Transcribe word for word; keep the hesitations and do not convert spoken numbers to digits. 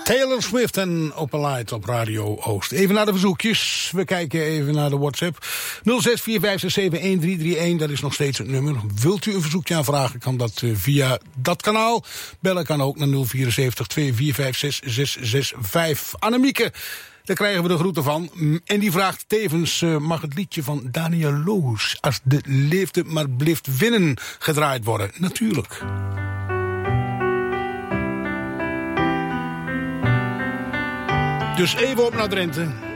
Taylor Swift en Open Light op Radio Oost. Even naar de verzoekjes. We kijken even naar de WhatsApp. nul zes vier vijf zes zeven een drie drie een, dat is nog steeds het nummer. Wilt u een verzoekje aanvragen, kan dat uh, via dat kanaal. Bellen kan ook naar nul zeven vier twee vier vijf zes zes zes vijf. Annemieke, daar krijgen we de groeten van. En die vraagt tevens, uh, mag het liedje van Daniel Loos, Als de Leefde maar Blieft Winnen, gedraaid worden? Natuurlijk. Dus even op naar Drenthe.